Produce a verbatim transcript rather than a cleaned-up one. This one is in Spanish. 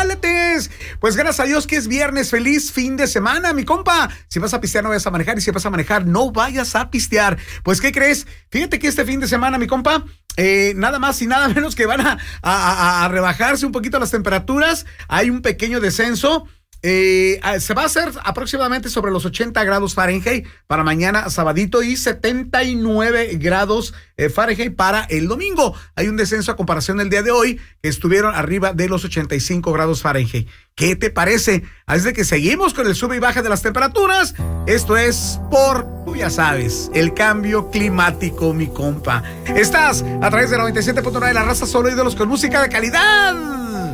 chocolates. Pues gracias a Dios que es viernes, feliz fin de semana, mi compa. Si vas a pistear no vayas a manejar y si vas a manejar no vayas a pistear. Pues ¿qué crees? Fíjate que este fin de semana, mi compa, eh, nada más y nada menos que van a, a, a rebajarse un poquito las temperaturas. Hay un pequeño descenso. Eh, se va a hacer aproximadamente sobre los ochenta grados Fahrenheit para mañana sabadito y setenta y nueve grados eh, Fahrenheit para el domingo. Hay un descenso a comparación del día de hoy, que estuvieron arriba de los ochenta y cinco grados Fahrenheit. ¿Qué te parece? Así de que seguimos con el sube y baja de las temperaturas. Esto es por, tú ya sabes, el cambio climático, mi compa. Estás a través de noventa y siete punto nueve de la raza, solo ídolos con música de calidad.